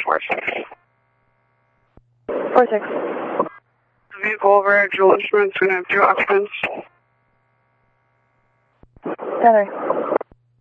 46. 46. The vehicle over dual instruments, we have 2 occupants. 10-3.